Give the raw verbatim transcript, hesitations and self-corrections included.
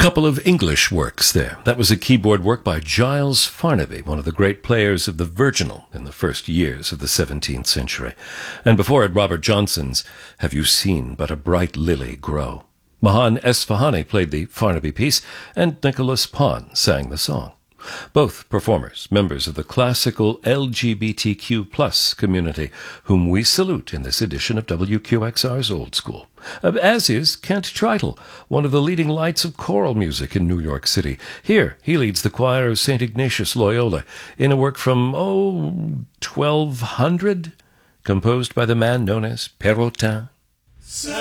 Couple of English works there. That was a keyboard work by Giles Farnaby, one of the great players of the virginal in the first years of the seventeenth century. And before it, Robert Johnson's Have You Seen But a Bright Lily Grow? Mahan Esfahani played the Farnaby piece, and Nicholas Pon sang the song. Both performers, members of the classical L G B T Q plus community, whom we salute in this edition of W Q X R's Old School. As is Kent Tritle, one of the leading lights of choral music in New York City. Here, he leads the choir of Saint Ignatius Loyola in a work from, oh, twelve hundred, composed by the man known as Perrotin.